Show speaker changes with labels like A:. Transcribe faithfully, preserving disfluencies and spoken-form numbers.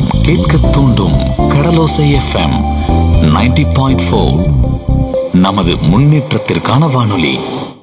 A: கேட்க தூண்டும் கடலோசை FM ninety point four நமது முன்னேற்றத்திற்கான வானொலி.